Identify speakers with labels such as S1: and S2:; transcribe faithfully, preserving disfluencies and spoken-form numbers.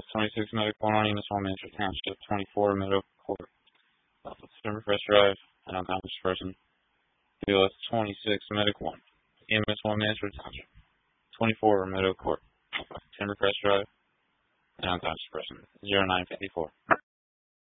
S1: twenty-six Medic one on Enos one, Mansfield Township, twenty-four Meadow Court. Timbercrest Drive, an unconscious person. B O S twenty-six Medic one, E M S one, Mansfield Township, twenty-four Meadow Court. Timbercrest Drive, an unconscious person. zero nine five four.